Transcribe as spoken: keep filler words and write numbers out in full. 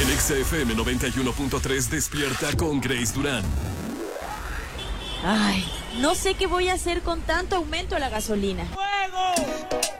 En Exa F M noventa y uno punto tres despierta con Grace Durán. Ay, no sé qué voy a hacer con tanto aumento a la gasolina. ¡Fuego!